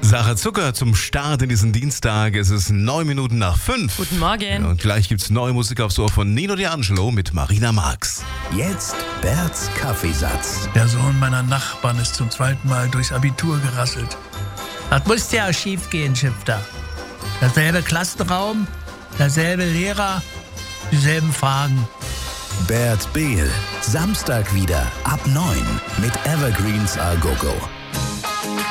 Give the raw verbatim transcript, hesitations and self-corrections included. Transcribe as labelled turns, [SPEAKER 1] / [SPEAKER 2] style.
[SPEAKER 1] Sarah Zucker zum Start in diesen Dienstag. Es ist neun Minuten nach fünf.
[SPEAKER 2] Guten Morgen.
[SPEAKER 1] Und gleich gibt's neue Musik aufs Ohr von Nino D'Angelo mit Marina Marx.
[SPEAKER 3] Jetzt Berts Kaffeesatz.
[SPEAKER 4] Der Sohn meiner Nachbarn ist zum zweiten Mal durchs Abitur gerasselt.
[SPEAKER 5] Das musste ja schief gehen, Schifter. Derselbe Klassenraum, derselbe Lehrer, dieselben Fragen.
[SPEAKER 3] Bert Behl, Samstag wieder ab neun mit Evergreens A Go Go.